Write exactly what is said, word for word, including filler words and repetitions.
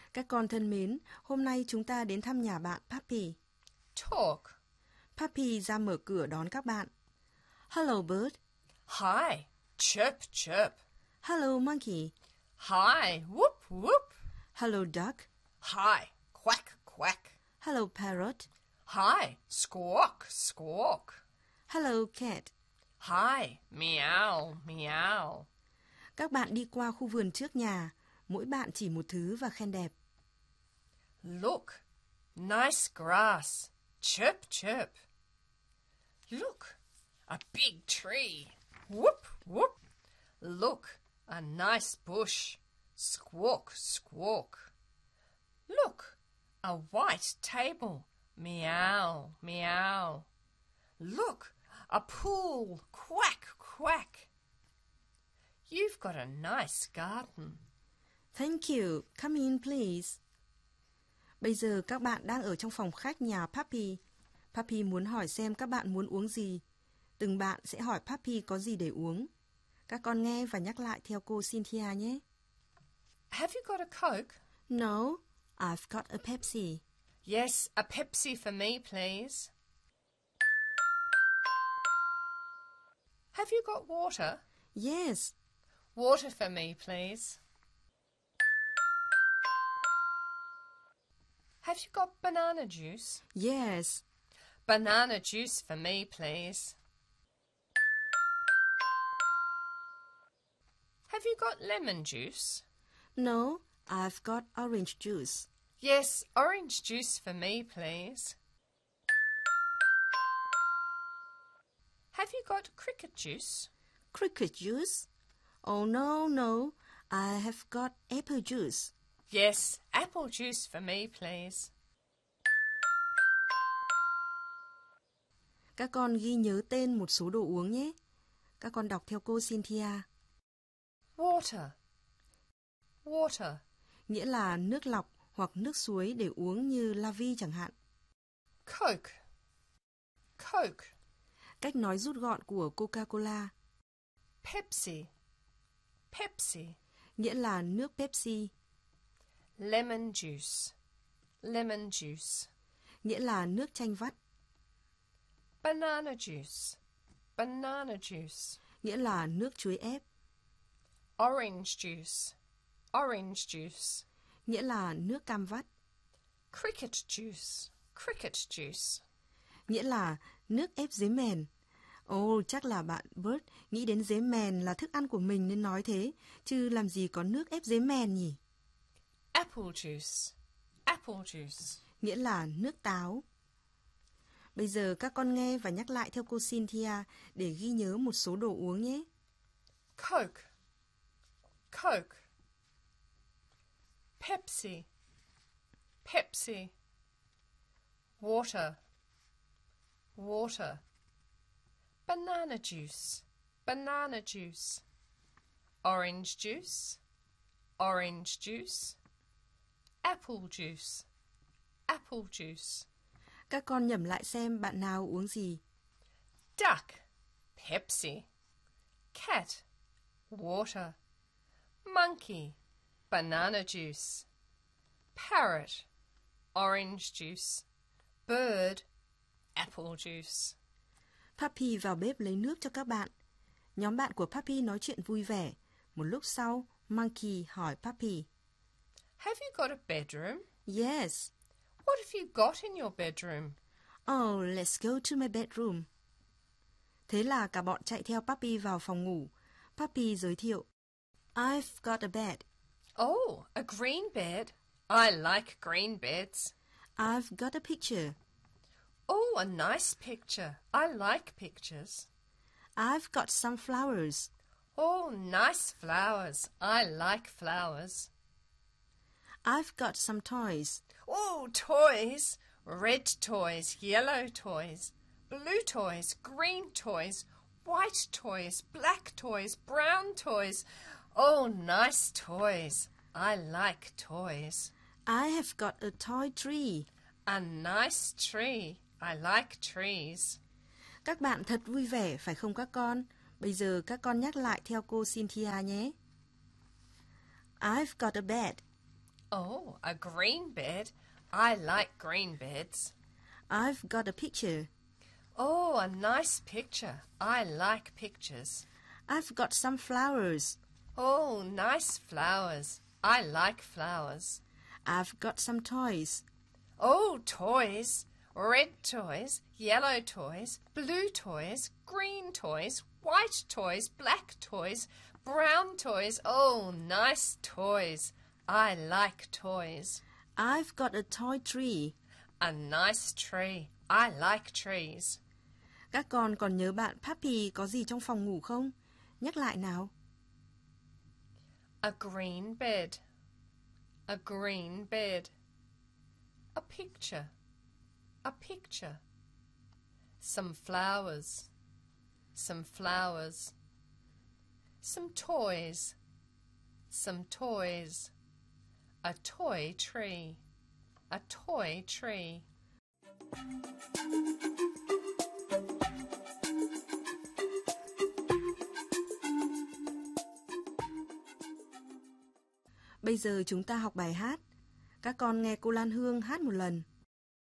Các con thân mến, hôm nay chúng ta đến thăm nhà bạn Puppy. Talk. Puppy ra mở cửa đón các bạn. Hello, bird. Hi. Chirp, chirp. Hello, monkey. Hi. Whoop, whoop. Hello, duck. Hi. Quack, quack. Hello, parrot. Hi. Squawk, squawk. Hello, cat. Hi. Meow, meow. Các bạn đi qua khu vườn trước nhà, mỗi bạn chỉ một thứ và khen đẹp. Look. Nice grass. Chirp, chirp. Look. A big tree. Whoop, whoop. Look. A nice bush. Squawk, squawk. Look. A white table. Meow, meow. Look. A pool. Quack, quack. You've got a nice garden. Thank you. Come in, please. Bây giờ các bạn đang ở trong phòng khách nhà Puppy. Puppy muốn hỏi xem các bạn muốn uống gì. Từng bạn sẽ hỏi Puppy có gì để uống. Các con nghe và nhắc lại theo cô Cynthia nhé. Have you got a Coke? No, I've got a Pepsi. Yes, a Pepsi for me, please. Have you got water? Yes. Water for me, please. Have you got banana juice? Yes. Banana juice for me, please. Have you got lemon juice? No, I've got orange juice. Yes, orange juice for me, please. Have you got cricket juice? Cricket juice? Oh, no, no. I have got apple juice. Yes, apple juice for me, please. Các con ghi nhớ tên một số đồ uống nhé. Các con đọc theo cô Cynthia. Water. Water. Nghĩa là nước lọc hoặc nước suối để uống như La Vie chẳng hạn. Coke. Coke. Cách nói rút gọn của Coca-Cola. Pepsi. Pepsi. Nghĩa là nước Pepsi. Lemon juice. Lemon juice. Nghĩa là nước chanh vắt. Banana juice. Banana juice. Nghĩa là nước chuối ép. Orange juice. Orange juice. Nghĩa là nước cam vắt. Cricket juice. Cricket juice. Nghĩa là nước ép dế mèn. Ồ, oh, chắc là bạn Bert nghĩ đến dế mèn là thức ăn của mình nên nói thế, chứ làm gì có nước ép dế mèn nhỉ? Apple juice. Apple juice. Nghĩa là nước táo. Bây giờ các con nghe và nhắc lại theo cô Cynthia để ghi nhớ một số đồ uống nhé. Coke. Coke. Pepsi. Pepsi. Water. Water. Banana juice. Banana juice. Orange juice. Orange juice. Apple juice. Apple juice. Các con nhẩm lại xem bạn nào uống gì. Duck. Pepsi. Cat. Water. Monkey. Banana juice. Parrot. Orange juice. Bird. Apple juice. Puppy vào bếp lấy nước cho các bạn. Nhóm bạn của Puppy nói chuyện vui vẻ. Một lúc sau, Monkey hỏi Puppy. Have you got a bedroom? Yes. What have you got in your bedroom? Oh, let's go to my bedroom. Thế là cả bọn chạy theo Puppy vào phòng ngủ. Puppy giới thiệu. I've got a bed. Oh, a green bed. I like green beds. I've got a picture. Oh, a nice picture. I like pictures. I've got some flowers. Oh, nice flowers. I like flowers. I've got some toys. Oh, toys. Red toys, yellow toys, blue toys, green toys, white toys, black toys, brown toys. Oh, nice toys. I like toys. I have got a toy tree. A nice tree. I like trees. Các bạn thật vui vẻ phải không các con? Bây giờ các con nhắc lại theo cô Cynthia nhé. I've got a bed. Oh, a green bed. I like green beds. I've got a picture. Oh, a nice picture. I like pictures. I've got some flowers. Oh, nice flowers. I like flowers. I've got some toys. Oh, toys. Red toys, yellow toys, blue toys, green toys, white toys, black toys, brown toys. Oh, nice toys. I like toys. I've got a toy tree. A nice tree. I like trees. Các con còn nhớ bạn Papi có gì trong phòng ngủ không? Nhắc lại nào. A green bed. A green bed. A picture. A picture. Some flowers. Some flowers. Some toys. Some toys. A toy tree. A toy tree. Bây giờ chúng ta học bài hát. Các con nghe cô Lan Hương hát một lần.